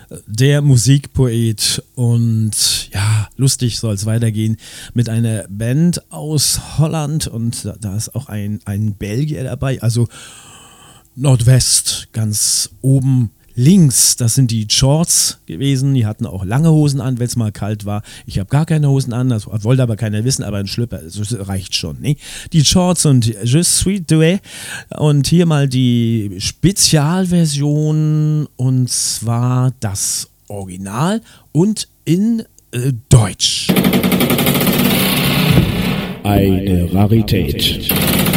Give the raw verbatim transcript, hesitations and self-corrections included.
der Musikpoet und ja, lustig soll es weitergehen mit einer Band aus Holland und da, da ist auch ein, ein Belgier dabei, also Nordwest, ganz oben links, das sind die Shorts gewesen, die hatten auch lange Hosen an, wenn es mal kalt war. Ich habe gar keine Hosen an, das wollte aber keiner wissen, aber ein Schlüpper, das reicht schon. Ne? Die Shorts und Je suis doué und hier mal die Spezialversion und zwar das Original und in äh, Deutsch. Eine Rarität.